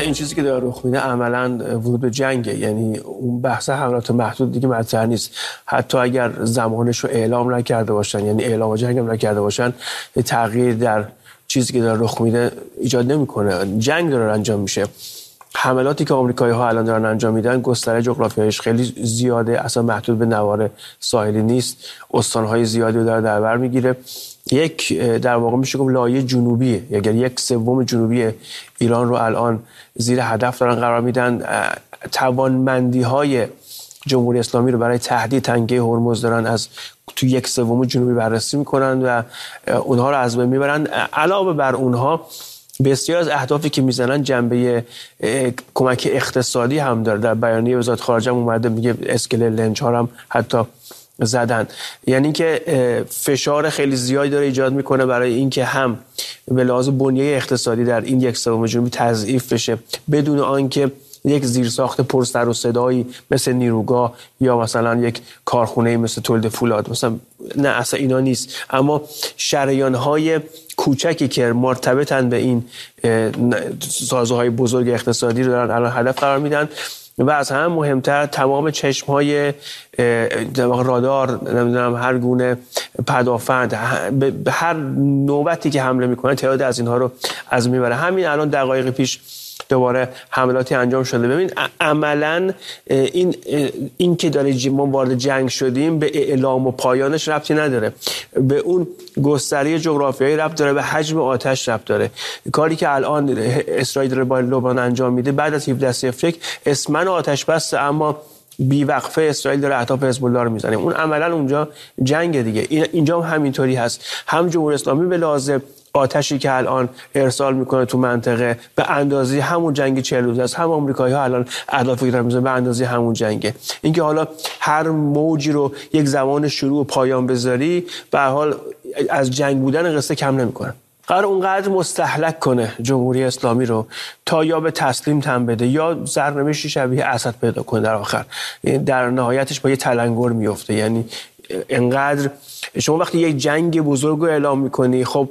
این چیزی که داره رخ میده عملاً ورود به جنگه. یعنی اون بحث حملات محدود دیگه مطرح نیست. حتی اگر زمانش رو اعلام نکرده باشن، یعنی اعلام جنگ هم نکرده باشن، تغییر در چیزی که داره رخ میده ایجاد نمیکنه. جنگ داره انجام میشه. حملاتی که آمریکایی‌ها الان دارن انجام میدن گستره جغرافیایش خیلی زیاده، اصلا محدود به نوار ساحلی نیست، استان‌های زیادی رو داره در بر میگیره. یک در واقع میشه گفت لایه جنوبیه، اگر 1/3 جنوبی ایران رو الان زیر هدف دارن قرار میدن. توانمندی‌های جمهوری اسلامی رو برای تهدید تنگه هرمز دارن از تو 1/3 جنوبی بررسی میکنن و اونها رو از بین میبرن. علاوه بر اونها بسیار از اهدافی که میزنن جنبه کمک اقتصادی هم داره. در بیانیه وزارت خارجه هم اومده میگه اسکله لنج ها هم حتی زدن. یعنی که فشار خیلی زیادی داره ایجاد میکنه برای اینکه هم به لحاظ بنیه اقتصادی در این 1/3 جنوبی تضعیف بشه بدون آنکه یک زیرساخت پر سر و صدایی مثل نیروگاه یا مثلا یک کارخونه مثل تولید فولاد مثلا، نه اصلا اینا نیست. اما شریان‌های کوچکی که مرتبطن به این سازوهای بزرگ اقتصادی رو دارن الان هدف قرار میدن. و از هم مهمتر تمام چشم‌های رادار، نمیدونم هر گونه پدافند، به هر نوبتی که حمله میکنه تعداد از اینها رو از میبره. همین الان دقایق پیش دوباره حملاتی انجام شده. ببین عملاً این که داره ما وارد جنگ شدیم به اعلام و پایانش ربطی نداره، به اون گستره جغرافیایی ربط داره، به حجم آتش ربط داره. کاری که الان اسرائیل داره با لبنان انجام میده بعد از 17 سپتامبر اسماً آتش بسته، اما بی وقفه اسرائیل داره اهداف حزب الله رو میزنه. اون عملاً اونجا جنگ دیگه. اینجا هم همینطوری هست. هم جمهوری اسلامی به لحاظ آتشی که الان ارسال میکنه تو منطقه به اندازه همون جنگ 40 روز است، هم آمریکایی‌ها الان اهدافی دارن میزنن به اندازه همون جنگه. اینکه حالا هر موجی رو یک زمان شروع و پایان بذاری به هر حال از جنگ بودن قصه کم نمیکنه. قرار اونقدر مستهلک کنه جمهوری اسلامی رو تا یا به تسلیم تن بده یا سرنوشتی شبیه اسد پیدا کنه. در آخر در نهایتش با یه تلنگر میفته. یعنی انقدر شما وقتی یک جنگ بزرگ رو اعلام میکنی، خب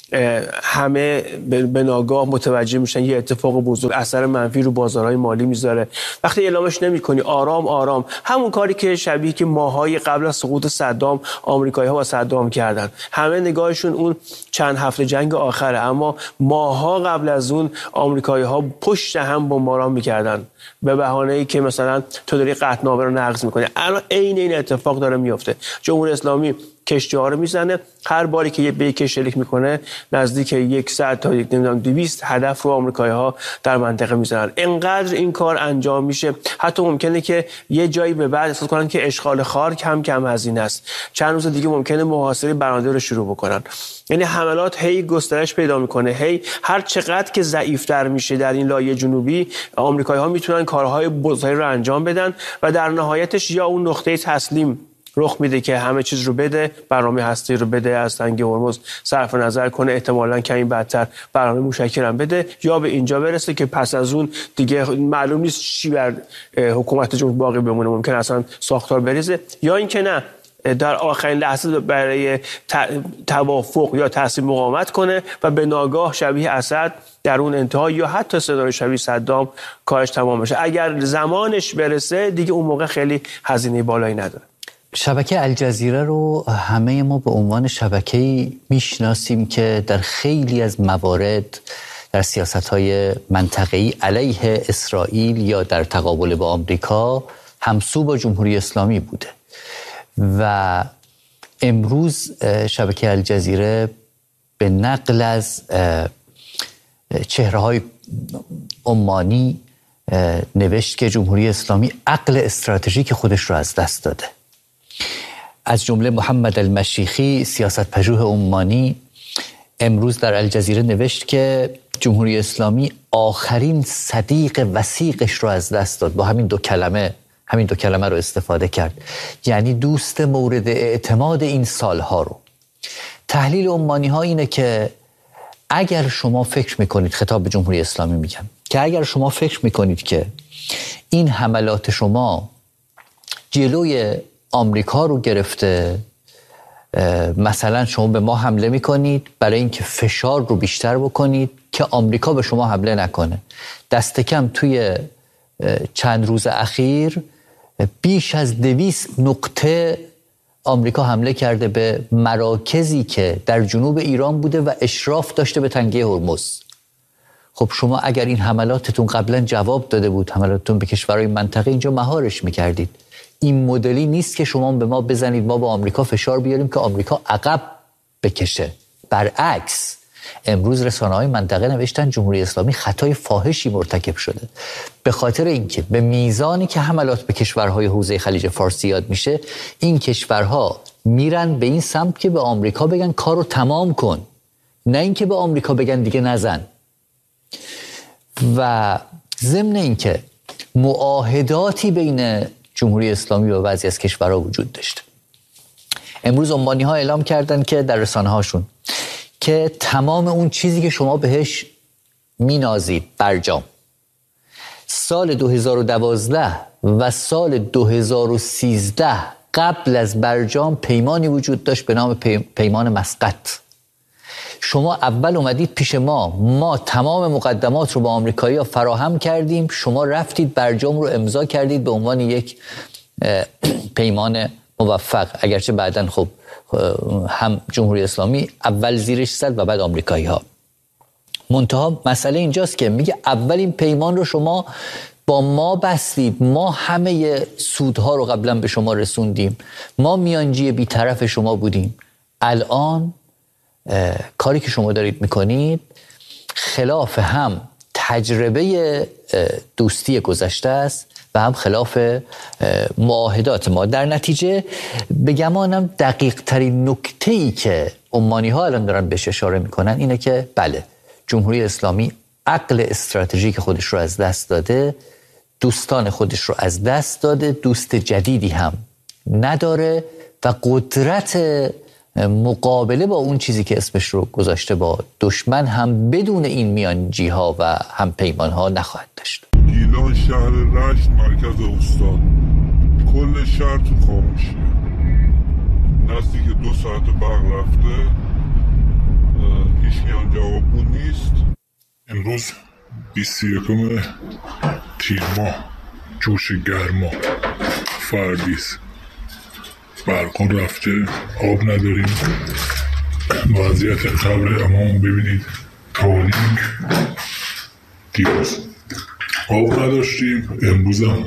همه به ناگاه متوجه میشن یه اتفاق بزرگ اثر منفی رو بازارهای مالی میذاره. وقتی اعلامش نمیکنی آرام آرام، همون کاری که شبیه که ماهای قبل از سقوط صدام آمریکایی‌ها با صدام کردن، همه نگاهشون اون چند هفته جنگ آخره، اما ماها قبل از اون آمریکایی‌ها پشت هم بمباران میکردن به بهانه‌ای که مثلا تو داری قطعنامه رو نقض میکنی. الان عین این اتفاق داره میفته. جمهوری اسلامی کشتی‌ها رو میزنه، هر باری که به یک شلیک میکنه نزدیک 100 تا 200 هدف رو آمریکایی‌ها در منطقه میزنن. اینقدر این کار انجام میشه حتی ممکنه که یه جایی به بعد احساس کنن که اشغال خار کم هزینه است، چند روز دیگه ممکنه محاصره بنادر رو شروع بکنن. یعنی حملات هی گسترش پیدا میکنه، هی هر چقدر که ضعیف‌تر میشه در این لایه جنوبی آمریکایی‌ها میتونن کارهای بزرگی رو انجام بدن و در نهایتش یا اون نقطه تسلیم رخ میده که همه چیز رو بده، برنامه هستی رو بده، از تنگه هرمز صرف نظر کنه، احتمالاً کمی بدتر برنامه موشکی رو بده، یا به اینجا برسه که پس از اون دیگه معلوم نیست چی بر حکومت جمهوری باقی بمونه، ممکن اصلا ساختار بریزه، یا اینکه نه در آخرین لحظه برای توافق یا تسلیم مقاومت کنه و به ناگاه شبیه اسد در اون انتها یا حتی سناریو شبیه صدام کارش تمام بشه. اگر زمانش برسه دیگه اون موقع خیلی هزینه بالایی نداره. شبکه الجزیره رو همه ما به عنوان شبکه‌ای میشناسیم که در خیلی از موارد در سیاست‌های منطقه‌ای علیه اسرائیل یا در تقابل با آمریکا همسو با جمهوری اسلامی بوده و امروز شبکه الجزیره به نقل از چهره‌های عمانی نوشت که جمهوری اسلامی عقل استراتژیک خودش رو از دست داده. از جمله محمد المشیخی سیاست‌پژوه عمانی امروز در الجزیره نوشت که جمهوری اسلامی آخرین صدیق وثیقش رو از دست داد. با همین دو کلمه رو استفاده کرد، یعنی دوست مورد اعتماد این سالها رو. تحلیل عمانی ها اینه که اگر شما فکر میکنید، خطاب به جمهوری اسلامی میگم، که اگر شما فکر میکنید که این حملات شما جلوی آمریکا رو گرفته مثلا شما به ما حمله میکنید برای اینکه فشار رو بیشتر بکنید که آمریکا به شما حمله نکنه. دست کم توی چند روز اخیر بیش از 200 نقطه آمریکا حمله کرده به مراکزی که در جنوب ایران بوده و اشراف داشته به تنگه هرمز. خب شما اگر این حملاتتون قبلا جواب داده بود، حملاتتون به کشورهای منطقه، اینجا مهارش میکردید. این مدلی نیست که شما به ما بزنید ما با آمریکا فشار بیاریم که آمریکا عقب بکشه. برعکس، امروز رسانه‌های منطقه نوشتن جمهوری اسلامی خطای فاحشی مرتکب شده به خاطر اینکه به میزانی که حملات به کشورهای حوزه خلیج فارس زیاد میشه، این کشورها میرن به این سمت که به آمریکا بگن کارو تمام کن، نه اینکه به آمریکا بگن دیگه نزن. و ضمن اینکه معاهداتی بین جمهوری اسلامی و بعضی از کشورها وجود داشته. امروز عمانی‌ها اعلام کردن که در رسانه‌هاشون که تمام اون چیزی که شما بهش مینازید، برجام، سال 2012 و سال 2013 قبل از برجام پیمانی وجود داشت به نام پیمان مسقط. شما اول اومدید پیش ما تمام مقدمات رو با آمریکایی‌ها فراهم کردیم، شما رفتید برجام رو امضا کردید به عنوان یک پیمان موفق، اگرچه بعداً خب هم جمهوری اسلامی اول زیرش زد و بعد آمریکایی‌ها. منتها مسئله اینجاست که میگه اولین پیمان رو شما با ما بستید، ما همه سودها رو قبلا به شما رسوندیم، ما میانجی بی‌طرف شما بودیم. الان کاری که شما دارید میکنید خلاف هم تجربه دوستی گذشته است و هم خلاف معاهدات ما. در نتیجه به گمانم دقیق ترین نکته‌ای که عمانی ها الان دارن بهش اشاره میکنن اینه که بله، جمهوری اسلامی عقل استراتژیک خودش رو از دست داده، دوستان خودش رو از دست داده، دوست جدیدی هم نداره و قدرت مقابله با اون چیزی که اسمش رو گذاشته با دشمن هم بدون این میانجی ها و هم پیمان ها نخواهد داشت. گیلان شهر رشت مرکز استان، کل شهر تو خاموشیه، نزدیک 2 ساعت برق رفته، هیچ میان جوابگو نیست. امروز 21 تیر ماه، جوش گرما، فردیس، برقا رفته، آب نداریم. وضعیت قبر امام ببینید، تاریک، دیروز آب نداشتیم، امروز هم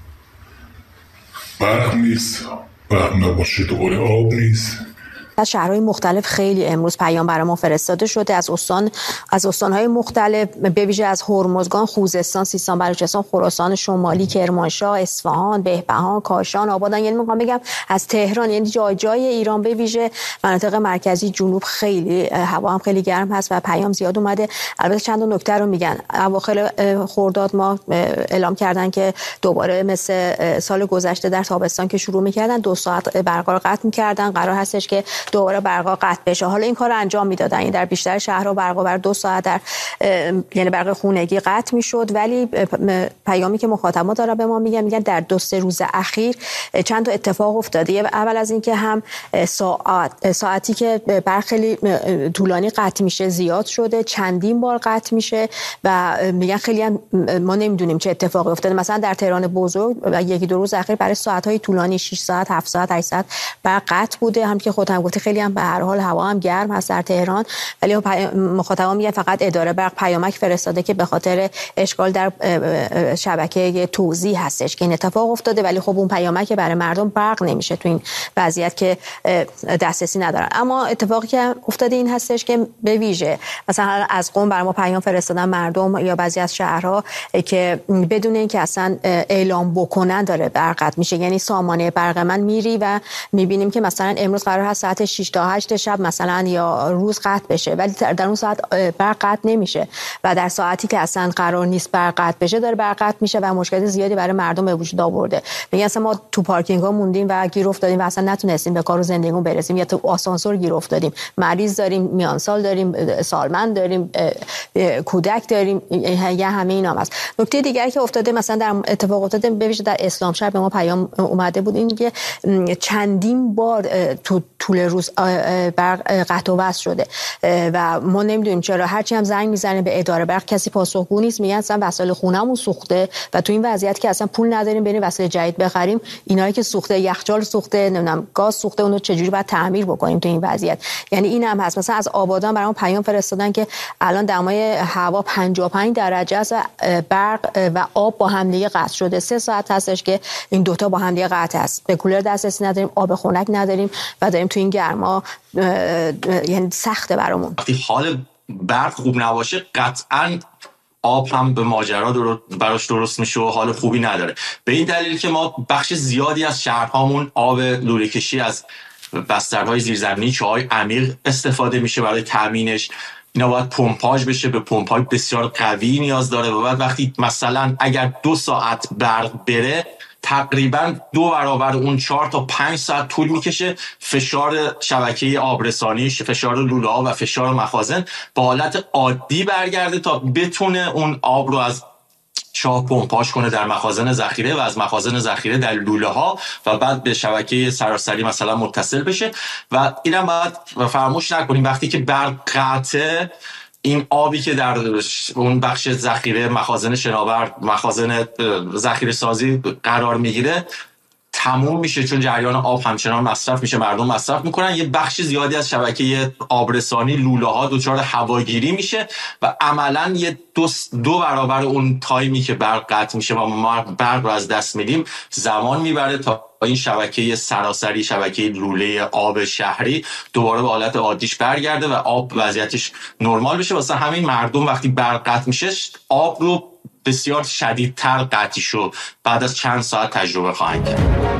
برق نیست، برق نباشه دوباره آب نیست. از شهرهای مختلف خیلی امروز پیام برای ما فرستاده شده، از استانهای مختلف، به ویژه از هرمزگان، خوزستان، سیستان بلوچستان، خراسان شمالی، کرمانشاه، اصفهان، بهبهان، کاشان، آبادان، یعنی میخوام بگم از تهران، یعنی جای ایران به ویژه مناطق مرکزی، جنوب خیلی هوا هم خیلی گرم هست و پیام زیاد اومده. البته چند تا نکته رو میگن. اواخر خرداد ما اعلام کردن که دوباره مثل سال گذشته در تابستان که شروع میکردن 2 ساعت برق رو قطع میکردن، قرار هستش که دوباره برق قطع بشه. حالا این کار رو انجام میدادن، این در بیشتر شهرها برق بر 2 ساعت در یعنی برق خونگی قطع میشد. ولی پیامی که مخاطبا داره به ما میگن در 2-3 روز اخیر چند تا اتفاق افتاده. اول از این که هم ساعتی که برق خیلی طولانی قطع میشه زیاد شده، چندین بار قطع میشه و میگن خیلی هم ما نمیدونیم چه اتفاقی افتاده. مثلا در تهران بزرگ 1-2 روز اخیر برای ساعت‌های طولانی 6 ساعت، 7 ساعت، 8 ساعت برق قطع بوده. هم که خودم گفتی خیلی هم به هر حال هوا هم گرم هست در تهران، ولی مخاطبان میگن فقط اداره برق پیامک فرستاده که به خاطر اشکال در شبکه توزیع هستش که این اتفاق افتاده، ولی خب اون پیامک برای مردم برق نمیشه تو این وضعیت که دسترسی ندارن. اما اتفاقی که افتاده این هستش که به ویژه مثلا از قم برای ما پیام فرستادن مردم یا بعضی از شهرها که بدون اینکه اصلا اعلام بکنن داره برق قطع میشه. یعنی سامانه برق من میری و میبینیم که مثلا امروز قرار هست ساعت 6 تا 8 شب مثلا یا روز قطع بشه، ولی در اون ساعت برق قطع نمیشه و در ساعتی که اصلا قرار نیست برق قطع بشه داره برق قطع میشه و مشکل زیادی برای مردم به وجود آورده. میگن اصلا ما تو پارکینگ ها موندیم و گیر افتادیم و اصلا نتونستیم به کار و زندگیمون برسیم، یا تو آسانسور گیر افتادیم، مریض داریم، میانسال داریم، سالمند داریم، کودک داریم، یا همه اینا هم هست. نکته دیگری که افتاده مثلا در اتفاق افتاده به ویژه در اسلامشهر به ما پیام اومده بود این که چندین بار تو طول روز برق قطع و وصل شده و ما نمیدونیم چرا. هرچی هم زنگ میزنیم به اداره برق کسی پاسخگو نیست. میگن اصلا وسایل خونه‌مون سوخته و تو این وضعیت که اصلا پول نداریم بریم وسایل جدید بخریم، اینایی که سوخته، یخچال سوخته، نمیدونم گاز سوخته، اونو چجوری باید تعمیر بکنیم تو این وضعیت. یعنی این هم هست. مثلا از آبادان برام پیام فرستادن که الان دمای هوا 55 درجه است و برق و آب با هم دیگه قطع شده. 3 ساعت هستش که این دوتا با هم دیگه قطع است. به کولر دسترسی نداریم، آب خنک نداریم و داریم تو این گرما، یعنی سخته برامون. وقتی حال برق خوب نباشه قطعاً آب هم به ماجرا براش درست میشه و حال خوبی نداره. به این دلیل که ما بخش زیادی از شهرهامون آب لوله کشی از بسترهای زیرزمینی، چاهای عمیق استفاده میشه برای تامینش. اینا باید پمپاژ بشه، به پمپاژ بسیار قوی نیاز داره و بعد وقتی مثلا اگر 2 ساعت برق بره تقریبا 2 برابر اون 4 تا 5 ساعت طول میکشه فشار شبکه آبرسانی، فشار لوله ها و فشار مخازن به حالت عادی برگرده تا بتونه اون آب رو از چاه پمپاژ کنه در مخازن ذخیره و از مخازن ذخیره در لوله ها و بعد به شبکه سراسری مثلا متصل بشه. و اینم باید فراموش نکنیم وقتی که برق قطعه، این آبی که در اون بخش ذخیره، مخازن شناور، مخازن ذخیره سازی قرار میگیره تموم میشه، چون جریان آب همچنان مصرف میشه، مردم مصرف میکنن. یه بخش زیادی از شبکه آبرسانی، لوله ها دچار هواگیری میشه و عملا یه 2 برابر اون تایمی که برق قطع میشه و ما برق رو از دست میدیم زمان میبره تا این شبکه سراسری، شبکه لوله آب شهری دوباره به حالت عادیش برگرده و آب وضعیتش نرمال بشه. واسه همین مردم وقتی برق قطع میشه آب رو بسیار شدیدتر قطعی شو بعد از چند ساعت تجربه خواهند کرد.